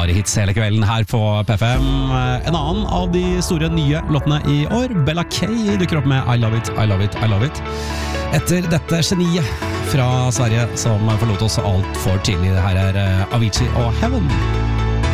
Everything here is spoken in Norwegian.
bare hits hele kvelden her på P5. En annen av de store nye låtene i år, Bella K, dukker opp med I Love It, I Love It, I Love It. Etter dette geniet fra Sverige som forlot oss alt for tidlig. Her er Avicii og Heaven.